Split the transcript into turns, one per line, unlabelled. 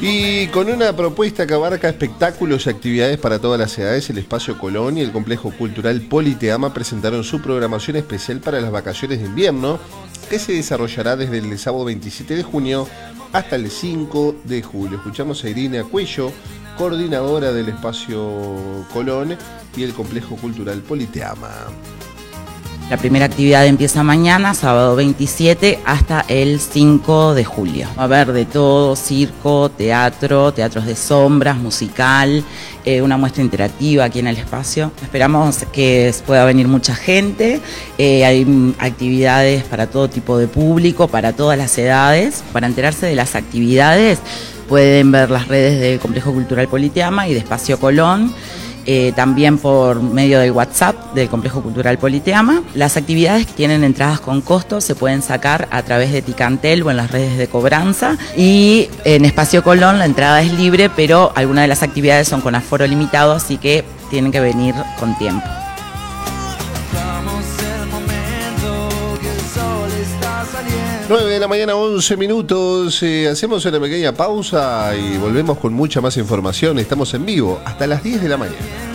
Y con una propuesta que abarca espectáculos y actividades para todas las edades, el Espacio Colón y el Complejo Cultural Politeama presentaron su programación especial para las vacaciones de invierno, que se desarrollará desde el sábado 27 de junio hasta el 5 de julio. Escuchamos a Irina Cuello, coordinadora del Espacio Colón y el Complejo Cultural Politeama.
La primera actividad empieza mañana, sábado 27, hasta el 5 de julio. Va a haber de todo: circo, teatro, teatros de sombras, musical, una muestra interactiva aquí en el espacio. Esperamos que pueda venir mucha gente. Hay actividades para todo tipo de público, para todas las edades. Para enterarse de las actividades pueden ver las redes del Complejo Cultural Politeama y de Espacio Colón. También por medio del WhatsApp del Complejo Cultural Politeama. Las actividades que tienen entradas con costo se pueden sacar a través de Ticantel o en las redes de cobranza, y en Espacio Colón la entrada es libre, pero algunas de las actividades son con aforo limitado, así que tienen que venir con tiempo.
9 de la mañana, 11 minutos. Hacemos una pequeña pausa y volvemos con mucha más información. Estamos en vivo hasta las 10 de la mañana.